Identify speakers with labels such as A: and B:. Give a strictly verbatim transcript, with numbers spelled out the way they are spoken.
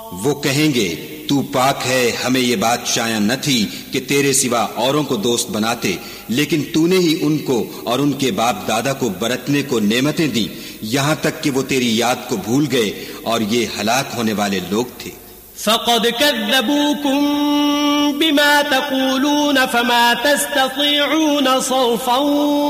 A: वो कहेंगे तू पाक है, हमें ये बात शाया न थी कि तेरे सिवा औरों को दोस्त बनाते, लेकिन तूने ही उनको और उनके बाप दादा को बरतने को नेमतें दी, यहाँ तक कि वो तेरी याद को भूल गए और ये हलाक होने वाले लोग थे।
B: फ़क़द कज़्ज़बूकुम बिमा तक़ूलून फ़मा तस्ततीऊन सर्फ़न